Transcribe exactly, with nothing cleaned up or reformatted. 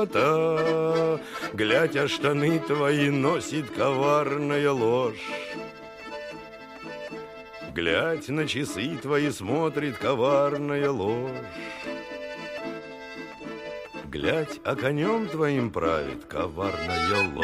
темнота, глядь, а штаны твои носит коварная ложь. Глядь, на часы твои смотрит коварная ложь. Глядь, а конем твоим правит коварная ложь.